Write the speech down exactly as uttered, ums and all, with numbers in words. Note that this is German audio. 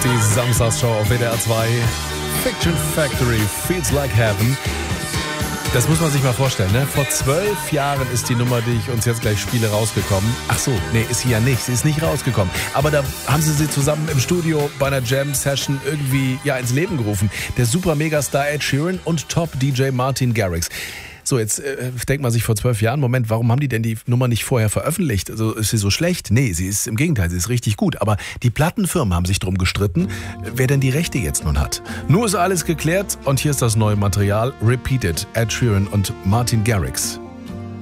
Die Samstagsshow auf W D R zwei. Fiction Factory, Feels Like Heaven. Das muss man sich mal vorstellen, ne? Vor zwölf Jahren ist die Nummer, die ich uns jetzt gleich spiele, rausgekommen. Ach so, nee, ist sie ja nicht. Sie ist nicht rausgekommen. Aber da haben sie sie zusammen im Studio bei einer Jam-Session irgendwie ja ins Leben gerufen. Der Super-Megastar Ed Sheeran und Top-D J Martin Garrix. So, jetzt äh, denkt man sich vor zwölf Jahren, Moment, warum haben die denn die Nummer nicht vorher veröffentlicht? Also ist sie so schlecht? Nee, sie ist im Gegenteil, sie ist richtig gut. Aber die Plattenfirmen haben sich drum gestritten, wer denn die Rechte jetzt nun hat. Nur ist alles geklärt und hier ist das neue Material, Repeated, Ed Sheeran und Martin Garrix.